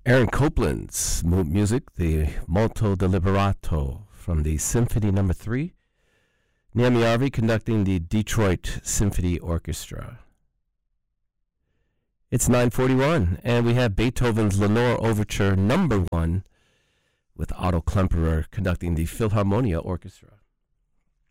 Aaron Copland's music, the Molto Deliberato from the Symphony No. 3. Naomi Arvey conducting the Detroit Symphony Orchestra. It's 9:41, and we have Beethoven's Lenore Overture No. 1 with Otto Klemperer conducting the Philharmonia Orchestra.